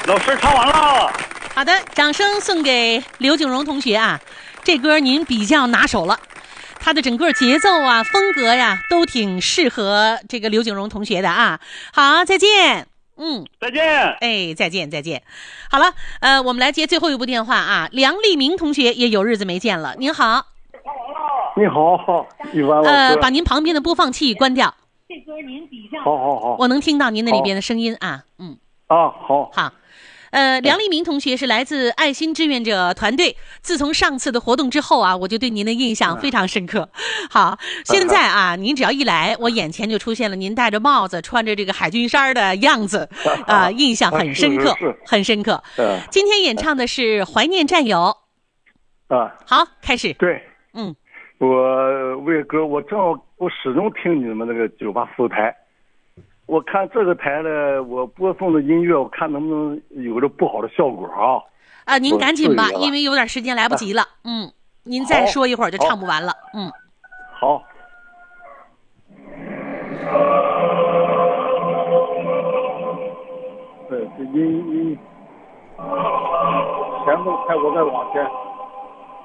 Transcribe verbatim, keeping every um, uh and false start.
老师唱完了。 好的，掌声送给刘景荣同学啊！这歌您比较拿手了，它的整个节奏啊、风格呀，都挺适合这个刘景荣同学的啊。好，再见。嗯， 再见。 哎，再见，再见。好了，呃，我们来接最后一部电话啊。梁立明同学也有日子没见了，您好。 你好，一万老师。 呃，把您旁边的播放器关掉。 这歌您比较好好好， 我能听到您那里边的声音啊。嗯。 啊，好。 好。呃，梁立明同学是来自爱心志愿者团队。自从上次的活动之后啊，我就对您的印象非常深刻。好，现在啊，您只要一来，我眼前就出现了您戴着帽子、穿着这个海军衫的样子，啊、呃，印象很深刻， 是是是很深刻。今天演唱的是《怀念战友》。 啊， 好，开始。 对， 嗯， 我为歌，我正好我始终听你们那个九八四台。我看这个台呢，我播送的音乐，我看能不能有着不好的效果啊？ 啊，您赶紧吧，因为有点时间来不及了。啊、嗯，您再说一会儿就唱不完了。嗯， 好。对，这音音前头开，我再往前。